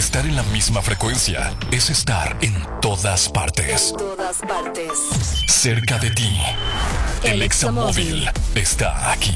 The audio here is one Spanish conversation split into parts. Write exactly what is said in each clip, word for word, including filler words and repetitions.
Estar en la misma frecuencia es estar en todas partes. En todas partes. Cerca de ti. El, El Examóvil está aquí.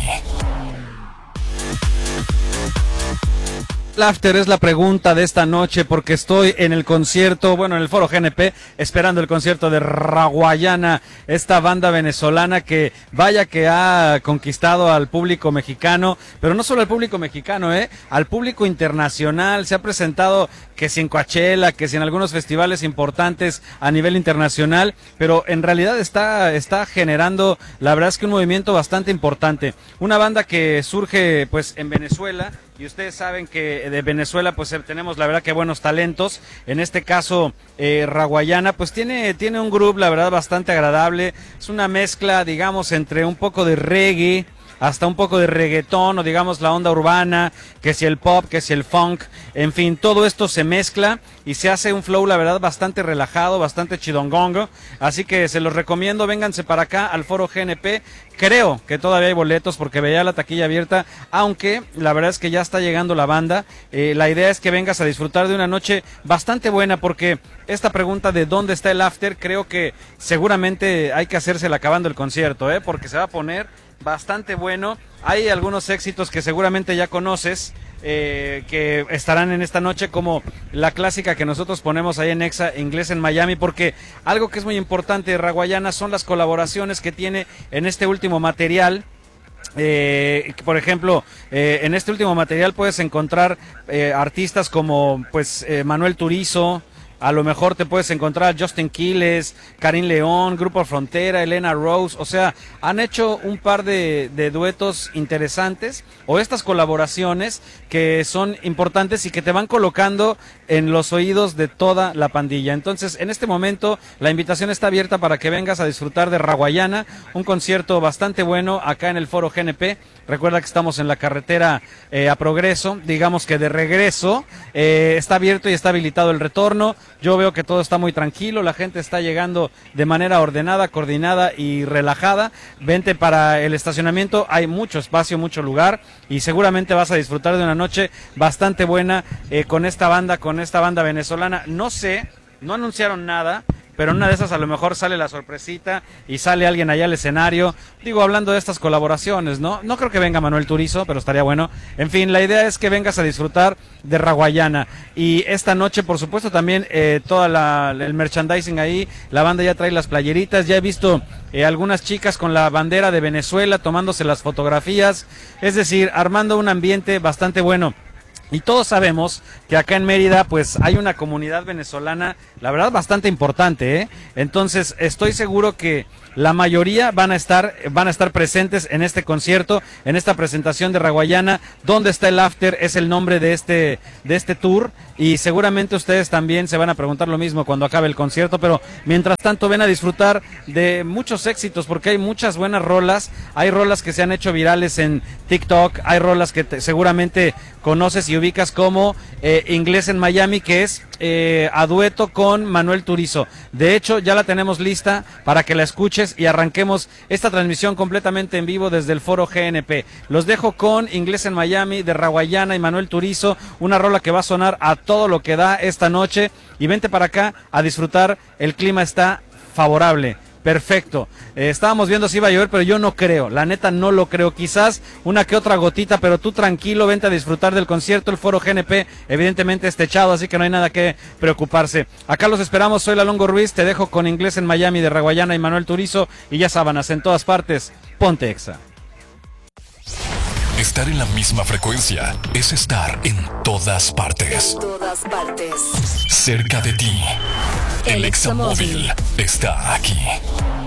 El after es la pregunta de esta noche porque estoy en el concierto, bueno, en el Foro G N P, esperando el concierto de Raguayana, esta banda venezolana que vaya que ha conquistado al público mexicano, pero no solo al público mexicano, eh, al público internacional. Se ha presentado que si en Coachella, que si en algunos festivales importantes a nivel internacional, pero en realidad está, está generando, la verdad es que un movimiento bastante importante. Una banda que surge pues en Venezuela, y ustedes saben que de Venezuela pues tenemos la verdad que buenos talentos. En este caso eh, Raguayana pues tiene, tiene un groove la verdad bastante agradable. Es una mezcla digamos entre un poco de reggae hasta un poco de reggaetón o digamos la onda urbana, que si el pop, que si el funk, en fin, todo esto se mezcla y se hace un flow la verdad bastante relajado, bastante chidongongo, así que se los recomiendo, vénganse para acá al Foro G N P. Creo que todavía hay boletos porque veía la taquilla abierta, aunque la verdad es que ya está llegando la banda. Eh, la idea es que vengas a disfrutar de una noche bastante buena porque esta pregunta de dónde está el after, creo que seguramente hay que hacérsela acabando el concierto, ¿eh? Porque se va a poner bastante bueno. Hay algunos éxitos que seguramente ya conoces, eh, que estarán en esta noche, como la clásica que nosotros ponemos ahí en Exa, Inglés en Miami, porque algo que es muy importante de Raguayana son las colaboraciones que tiene en este último material. Eh, por ejemplo, eh, en este último material puedes encontrar eh, artistas como pues eh, Manuel Turizo. A lo mejor te puedes encontrar Justin Quiles, Karim León, Grupo Frontera, Elena Rose. O sea, han hecho un par de, de duetos interesantes o estas colaboraciones que son importantes y que te van colocando en los oídos de toda la pandilla. Entonces, en este momento, la invitación está abierta para que vengas a disfrutar de Raguayana, un concierto bastante bueno acá en el Foro G N P. Recuerda que estamos en la carretera eh, a Progreso, digamos que de regreso, eh, está abierto y está habilitado el retorno. Yo veo que todo está muy tranquilo, la gente está llegando de manera ordenada, coordinada y relajada. Vente para el estacionamiento, hay mucho espacio, mucho lugar y seguramente vas a disfrutar de una noche bastante buena eh, con esta banda, con esta banda venezolana. No sé, no anunciaron nada, pero en una de esas a lo mejor sale la sorpresita y sale alguien allá al escenario. Digo, hablando de estas colaboraciones, ¿no? No creo que venga Manuel Turizo, pero estaría bueno. En fin, la idea es que vengas a disfrutar de Raguayana. Y esta noche, por supuesto, también eh, toda la, el merchandising ahí. La banda ya trae las playeritas. Ya he visto eh, algunas chicas con la bandera de Venezuela tomándose las fotografías. Es decir, armando un ambiente bastante bueno. Y todos sabemos que acá en Mérida pues hay una comunidad venezolana, la verdad bastante importante, ¿eh? Entonces estoy seguro que la mayoría van a estar van a estar presentes en este concierto, en esta presentación de Raguayana. ¿Dónde está el after? Es el nombre de este de este tour y seguramente ustedes también se van a preguntar lo mismo cuando acabe el concierto, pero mientras tanto ven a disfrutar de muchos éxitos porque hay muchas buenas rolas, hay rolas que se han hecho virales en TikTok, hay rolas que te, seguramente conoces y ubicas como eh, Inglés en Miami, que es eh, a dueto con Manuel Turizo. De hecho, ya la tenemos lista para que la escuches y arranquemos esta transmisión completamente en vivo desde el Foro G N P. Los dejo con Inglés en Miami de Raguayana y Manuel Turizo, una rola que va a sonar a todo lo que da esta noche. Y vente para acá a disfrutar, el clima está favorable. Perfecto, eh, estábamos viendo si iba a llover, pero yo no creo, la neta no lo creo, quizás una que otra gotita, pero tú tranquilo, vente a disfrutar del concierto. El Foro G N P evidentemente es techado, así que no hay nada que preocuparse. Acá los esperamos, soy Lalongo Ruiz, te dejo con Inglés en Miami de Raguayana y Manuel Turizo, y ya sábanas en todas partes, ponte Exa. Estar en la misma frecuencia es estar en todas partes. En todas partes. Cerca de ti. El Examóvil está aquí.